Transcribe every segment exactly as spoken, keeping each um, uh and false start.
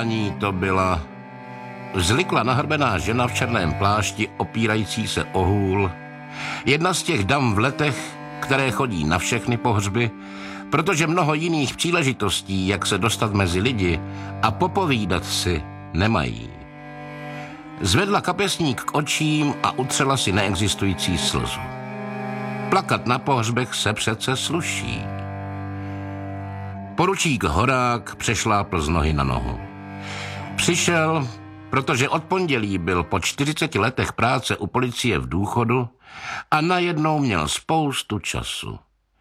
Ani to byla vzlikla nahrbená žena v černém plášti opírající se o hůl. Jedna z těch dam v letech, které chodí na všechny pohřby, protože mnoho jiných příležitostí, jak se dostat mezi lidi a popovídat si, nemají. Zvedla kapesník k očím a utřela si neexistující slzu. Plakat na pohřbech se přece sluší. Poručík Horák přešlápl z nohy na nohu. Přišel, protože od pondělí byl po čtyřiceti letech práce u policie v důchodu a najednou měl spoustu času.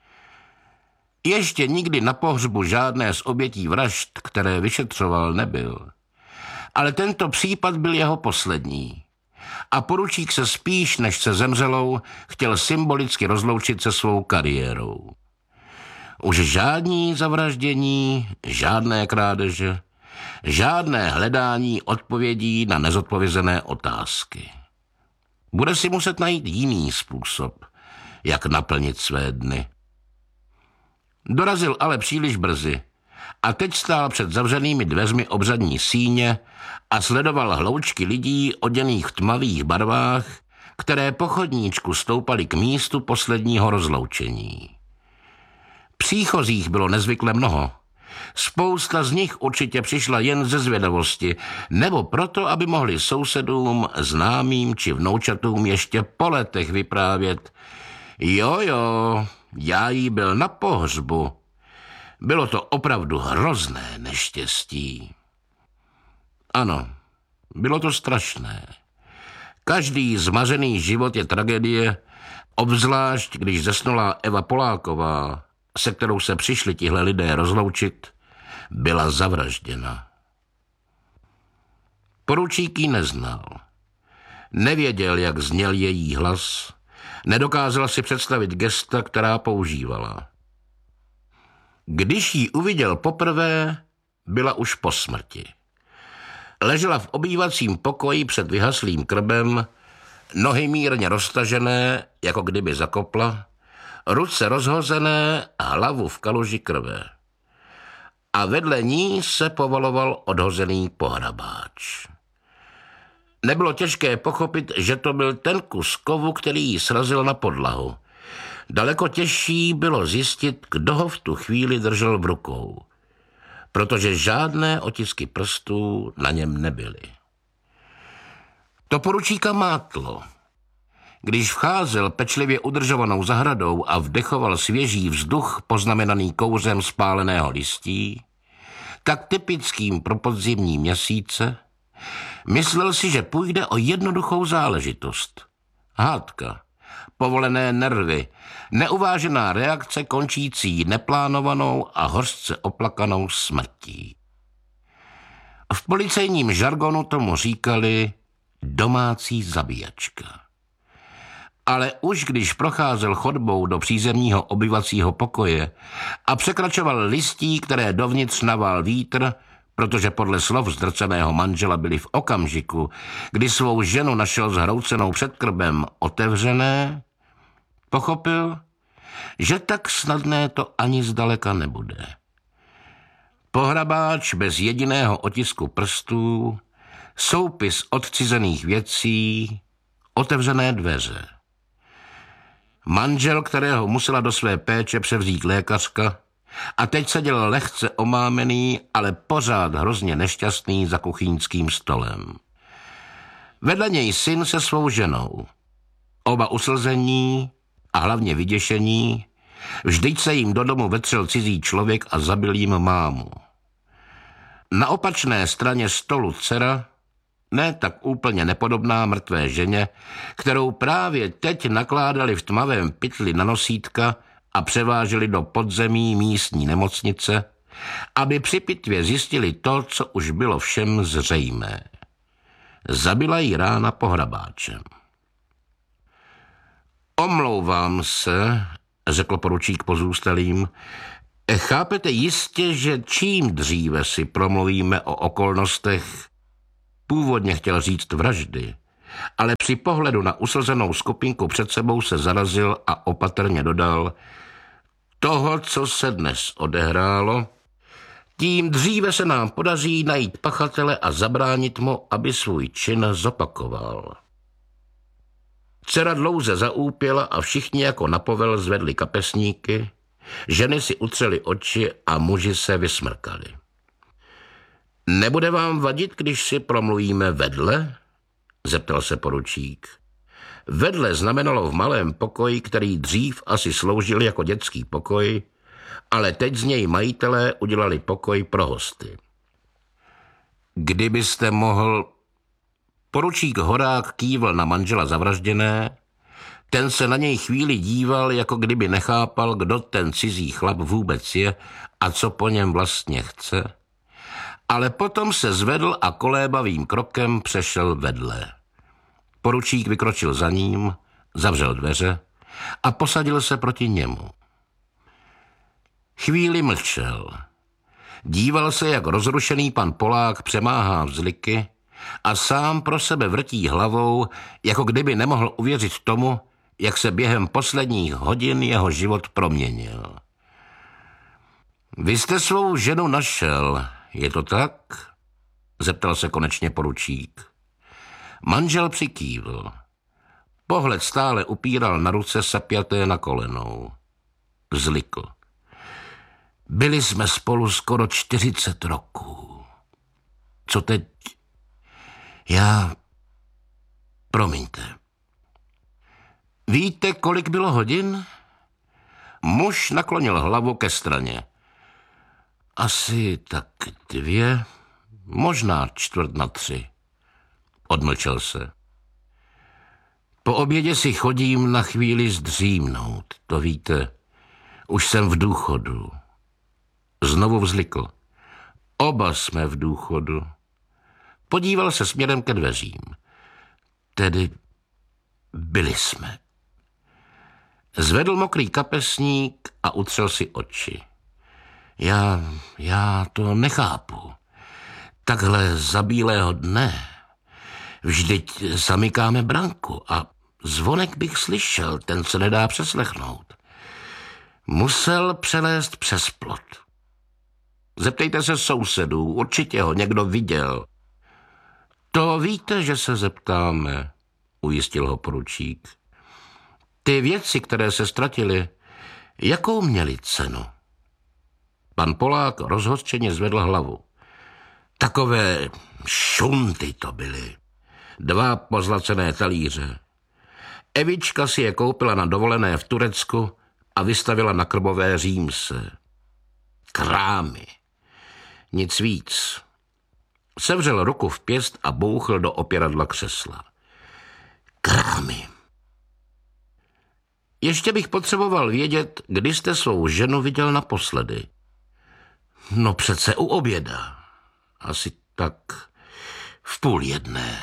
Ještě nikdy na pohřbu žádné z obětí vražd, které vyšetřoval, nebyl. Ale tento případ byl jeho poslední. A poručík se spíš než se zemřelou chtěl symbolicky rozloučit se svou kariérou. Už žádní zavraždění, žádné krádeže, žádné hledání odpovědí na nezodpovězené otázky. Bude si muset najít jiný způsob, jak naplnit své dny. Dorazil ale příliš brzy a teď stál před zavřenými dveřmi obřadní síně a sledoval hloučky lidí oděných v tmavých barvách, které po chodníčku stoupaly k místu posledního rozloučení. Příchozích bylo nezvykle mnoho. Spousta z nich určitě přišla jen ze zvědavosti, nebo proto, aby mohli sousedům, známým či vnoučatům ještě po letech vyprávět. Jo, jo, já jí byl na pohřbu. Bylo to opravdu hrozné neštěstí. Ano, bylo to strašné. Každý zmařený život je tragédie, obzvlášť když zesnulá Eva Poláková, se kterou se přišli tihle lidé rozloučit, byla zavražděna. Poručík ji neznal. Nevěděl, jak zněl její hlas, nedokázal si představit gesta, která používala. Když ji uviděl poprvé, byla už po smrti. Ležela v obývacím pokoji před vyhaslým krbem, nohy mírně roztažené, jako kdyby zakopla, ruce rozhozené a hlavu v kaluži krve. A vedle ní se povaloval odhozený pohrabáč. Nebylo těžké pochopit, že to byl ten kus kovu, který ji srazil na podlahu. Daleko těžší bylo zjistit, kdo ho v tu chvíli držel v rukou, protože žádné otisky prstů na něm nebyly. To poručíka mátlo. Když vcházel pečlivě udržovanou zahradou a vdechoval svěží vzduch poznamenaný kouřem spáleného listí, tak typickým pro podzimní měsíce, myslel si, že půjde o jednoduchou záležitost. Hádka, povolené nervy, neuvážená reakce končící neplánovanou a hořce oplakanou smrtí. V policejním žargonu tomu říkali domácí zabíjačka. Ale už když procházel chodbou do přízemního obyvacího pokoje a překračoval listí, které dovnitř naval vítr, protože podle slov zdrceného manžela byli v okamžiku, kdy svou ženu našel zhroucenou před krbem otevřené, pochopil, že tak snadné to ani zdaleka nebude. Pohrabáč bez jediného otisku prstů, soupis odcizených věcí, otevřené dveře. Manžel, kterého musela do své péče převzít lékařka, a teď seděl lehce omámený, ale pořád hrozně nešťastný za kuchyňským stolem. Vedle něj syn se svou ženou. Oba uslzení a hlavně vyděšení, vždyť se jim do domu vetřel cizí člověk a zabil jim mámu. Na opačné straně stolu dcera, ne tak úplně nepodobná mrtvé ženě, kterou právě teď nakládali v tmavém pytli na nosítka a převáželi do podzemí místní nemocnice, aby při pitvě zjistili to, co už bylo všem zřejmé. Zabila ji rána pohrabáčem. Omlouvám se, řekl poručík pozůstalým. Chápete jistě, že čím dříve si promluvíme o okolnostech, původně chtěl říct vraždy, ale při pohledu na uslzenou skupinku před sebou se zarazil a opatrně dodal, toho, co se dnes odehrálo, Tím dříve se nám podaří najít pachatele a zabránit mu, aby svůj čin zopakoval. Dcera dlouze zaúpěla a všichni jako na povel zvedli kapesníky, ženy si utřely oči a muži se vysmrkali. Nebude vám vadit, když si promluvíme vedle? Zeptal se poručík. Vedle znamenalo v malém pokoji, který dřív asi sloužil jako dětský pokoj, ale teď z něj majitelé udělali pokoj pro hosty. Kdybyste mohl... Poručík Horák kývl na manžela zavražděné, ten se na něj chvíli díval, jako kdyby nechápal, kdo ten cizí chlap vůbec je a co po něm vlastně chce, ale potom se zvedl a kolébavým krokem přešel vedle. Poručík vykročil za ním, zavřel dveře a posadil se proti němu. Chvíli mlčel. Díval se, jak rozrušený pan Polák přemáhá vzliky a sám pro sebe vrtí hlavou, jako kdyby nemohl uvěřit tomu, jak se během posledních hodin jeho život proměnil. Vy jste svou ženu našel, je to tak? Zeptal se konečně poručík. Manžel přikývl. Pohled stále upíral na ruce sapjaté na kolenou. Zlikl. Byli jsme spolu skoro čtyřicet roků. Co teď? Já... Promiňte. Víte, kolik bylo hodin? Muž naklonil hlavu ke straně. Asi tak dvě, možná čtvrt na tři. Odmlčel se. Po obědě si chodím na chvíli zdřímnout, to víte. Už jsem v důchodu. Znovu vzlikl. Oba jsme v důchodu. Podíval se směrem ke dveřím. Tedy byli jsme. Zvedl mokrý kapesník a utřel si oči. Já, já to nechápu. Takhle za bílého dne. Vždyť zamykáme branku a zvonek bych slyšel, ten se nedá přeslechnout. Musel přelézt přes plot. Zeptejte se sousedů, určitě ho někdo viděl. To víte, že se zeptáme, ujistil ho poručík. Ty věci, které se ztratily, jakou měly cenu? Pan Polák rozhořčeně zvedl hlavu. Takové šunty to byly. Dva pozlacené talíře. Evička si je koupila na dovolené v Turecku a vystavila na Krbové Římse. Krámy. Nic víc. Sevřel ruku v pěst a bouchl do opěradla křesla. Krámy. Ještě bych potřeboval vědět, kdy jste svou ženu viděl naposledy. No přece u oběda. Asi tak v půl jedné.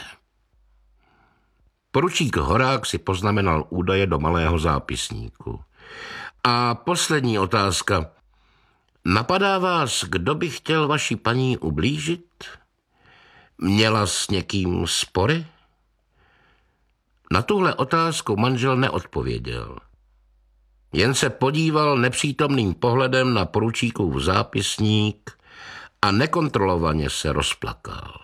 Poručík Horák si poznamenal údaje do malého zápisníku. A poslední otázka. Napadá vás, kdo by chtěl vaší paní ublížit? Měla s někým spory? Na tuhle otázku manžel neodpověděl. Jen se podíval nepřítomným pohledem na poručíkův zápisník a nekontrolovaně se rozplakal.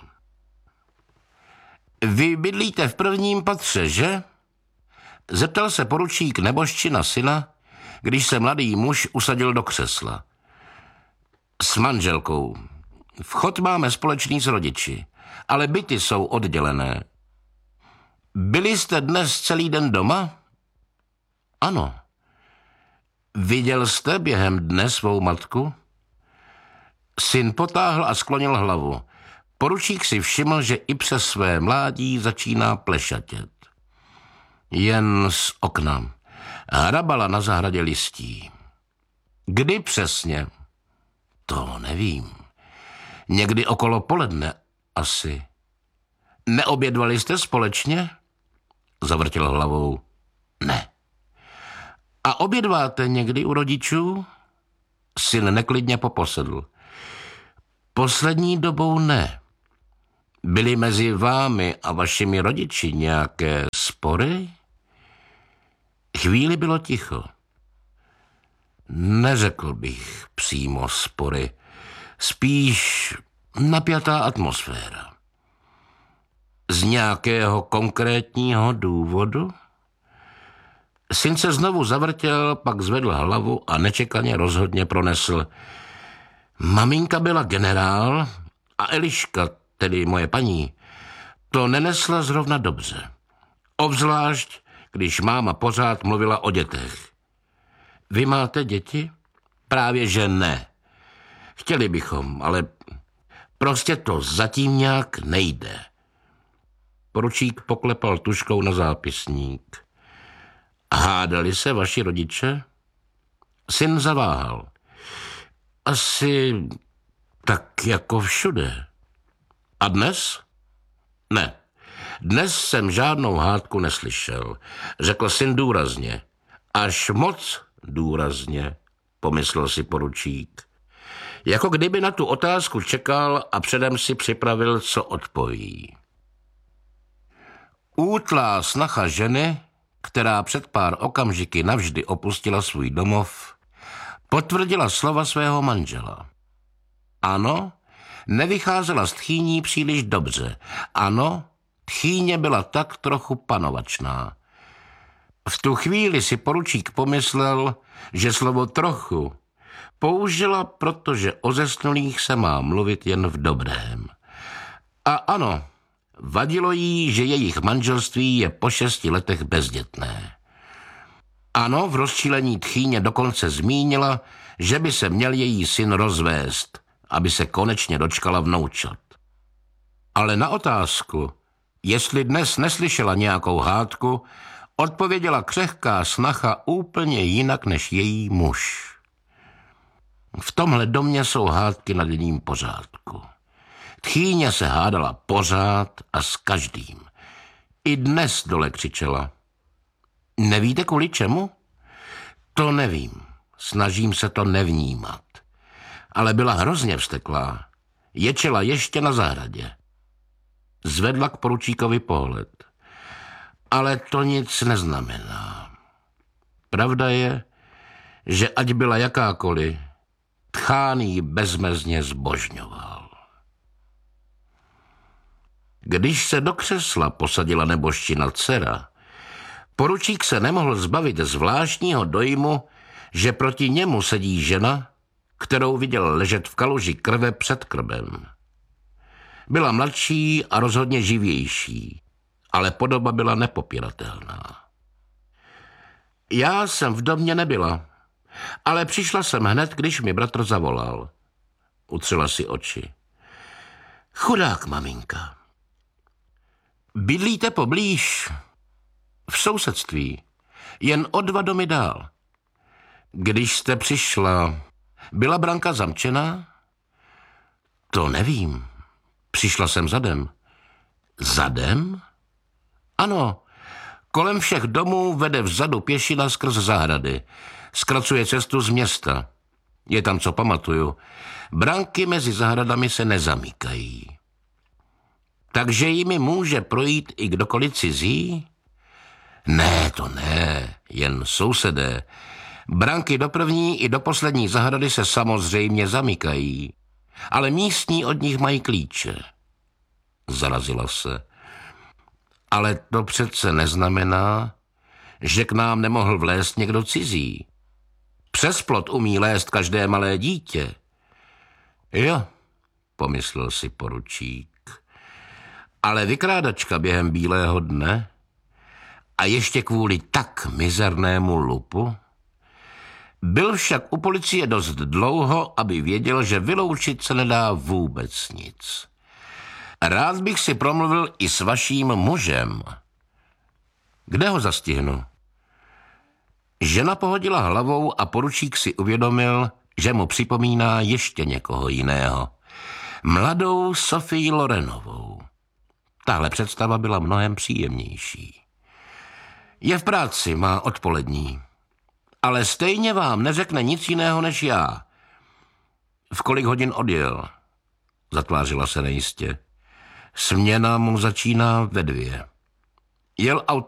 Vy bydlíte v prvním patře, že? Zeptal se poručík nebožčina syna, když se mladý muž usadil do křesla. S manželkou. Vchod máme společný s rodiči, ale byty jsou oddělené. Byli jste dnes celý den doma? Ano. Viděl jste během dne svou matku? Syn potáhl a sklonil hlavu. Poručík si všiml, že i přes své mládí začíná plešatět. Jen z okna. Hrabala na zahradě listí. Kdy přesně? To nevím. Někdy okolo poledne asi. Neobědvali jste společně? Zavrtěl hlavou. Ne. A obědváte někdy u rodičů? Syn neklidně poposedl. Poslední dobou ne. Byly mezi vámi a vašimi rodiči nějaké spory? Chvíli bylo ticho. Neřekl bych přímo spory. Spíš napjatá atmosféra. Z nějakého konkrétního důvodu? Syn se znovu zavrtěl, pak zvedl hlavu a nečekaně rozhodně pronesl. Maminka byla generál a Eliška, tedy moje paní, to nenesla zrovna dobře. Obzvlášť, když máma pořád mluvila o dětech. Vy máte děti? Právě že ne. Chtěli bychom, ale prostě to zatím nějak nejde. Poručík poklepal tužkou na zápisník. Hádali se vaši rodiče? Syn zaváhal. Asi tak jako všude. A dnes? Ne. Dnes jsem žádnou hádku neslyšel, řekl syn důrazně. Až moc důrazně, pomyslel si poručík. Jako kdyby na tu otázku čekal a předem si připravil, co odpoví. Útlá snacha ženy, která před pár okamžiky navždy opustila svůj domov, potvrdila slova svého manžela. Ano, nevycházela z tchýní příliš dobře. Ano, tchýně byla tak trochu panovačná. V tu chvíli si poručík pomyslel, že slovo trochu použila, protože o zesnulých se má mluvit jen v dobrém. A ano, vadilo jí, že jejich manželství je po šesti letech bezdětné. Ano, v rozčílení tchýně dokonce zmínila, že by se měl její syn rozvést, aby se konečně dočkala vnoučat. Ale na otázku, jestli dnes neslyšela nějakou hádku, odpověděla křehká snacha úplně jinak než její muž. V tomhle domě jsou hádky na denním pořádku. Tchýně se hádala pořád a s každým. I dnes dole křičela. Nevíte kvůli čemu? To nevím. Snažím se to nevnímat. Ale byla hrozně vzteklá. Ječela ještě na zahradě. Zvedla k poručíkovi pohled. Ale to nic neznamená. Pravda je, že ať byla jakákoliv, tchán ji bezmezně zbožňoval. Když se do křesla posadila nebožčina dcera, poručík se nemohl zbavit zvláštního dojmu, že proti němu sedí žena, kterou viděl ležet v kaluži krve před krbem. Byla mladší a rozhodně živější, ale podoba byla nepopiratelná. Já jsem v domě nebyla, ale přišla jsem hned, když mi bratr zavolal. Utřela si oči. Chudák maminka. Bydlíte poblíž? V sousedství. Jen o dva domy dál. Když jste přišla, byla branka zamčená? To nevím. Přišla jsem zadem. Zadem? Ano. Kolem všech domů vede vzadu pěšina skrz zahrady. Zkracuje cestu z města. Je tam, co pamatuju. Branky mezi zahradami se nezamykají. Takže jimi může projít i kdokoliv cizí? Ne, to ne, jen sousedé. Branky do první i do poslední zahrady se samozřejmě zamykají, ale místní od nich mají klíče. Zarazila se. Ale to přece neznamená, že k nám nemohl vlézt někdo cizí. Přes plot umí lézt každé malé dítě. Jo, pomyslel si poručík. Ale vykrádačka během bílého dne? A ještě kvůli tak mizernému lupu? Byl však u policie dost dlouho, aby věděl, že vyloučit se nedá vůbec nic. Rád bych si promluvil i s vaším mužem. Kde ho zastihnu? Žena pohodila hlavou a poručík si uvědomil, že mu připomíná ještě někoho jiného. Mladou Sofii Lorenovou. Tahle představa byla mnohem příjemnější. Je v práci, má odpolední. Ale stejně vám neřekne nic jiného než já. V kolik hodin odjel? Zatvářila se nejistě. Směna mu začíná ve dvě. Jel auto